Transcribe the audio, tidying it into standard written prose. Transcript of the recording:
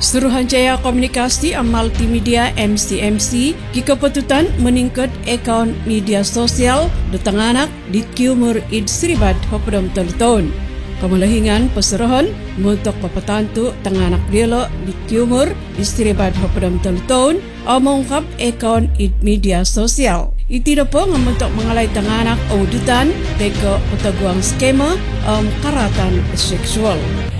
Suruhanjaya Komunikasi Multimedia MCMC kikepututan meningkat akaun media sosial di tanganak di Kiumur Id Sribat Hopodom Telton. Kemalahingan pesuruhan untuk pepetantu tanganak dialog di Kiumur di Sribat Hopodom Telton mengungkap akaun Id media sosial. Itu dapat untuk mengalai tanganak auditan deka petaguang skema karatan seksual.